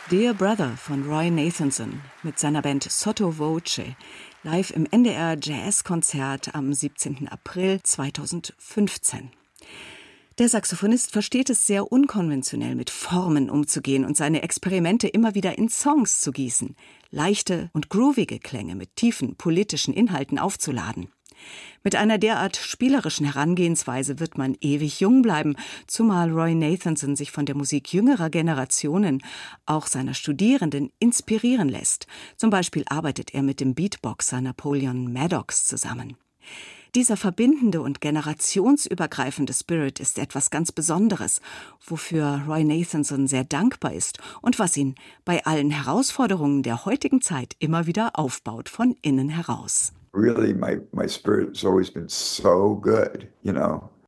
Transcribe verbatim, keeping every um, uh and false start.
Dear Brother von Roy Nathanson mit seiner Band Sotto Voce, live im N D R Jazzkonzert am siebzehnten April zweitausendfünfzehn. Der Saxophonist versteht es sehr unkonventionell mit Formen umzugehen und seine Experimente immer wieder in Songs zu gießen, leichte und groovige Klänge mit tiefen politischen Inhalten aufzuladen. Mit einer derart spielerischen Herangehensweise wird man ewig jung bleiben, zumal Roy Nathanson sich von der Musik jüngerer Generationen, auch seiner Studierenden, inspirieren lässt. Zum Beispiel arbeitet er mit dem Beatboxer Napoleon Maddox zusammen. Dieser verbindende und generationsübergreifende Spirit ist etwas ganz Besonderes, wofür Roy Nathanson sehr dankbar ist und was ihn bei allen Herausforderungen der heutigen Zeit immer wieder aufbaut von innen heraus. Really, my, my spirit has always been so good, you know.